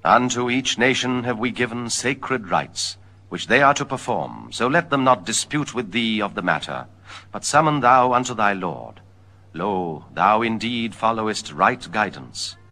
Unto each nation have we given sacred rites, which they are to perform, so let them not dispute with thee of the matter, but summon thou unto thy lord. Lo, thou indeed followest right guidance.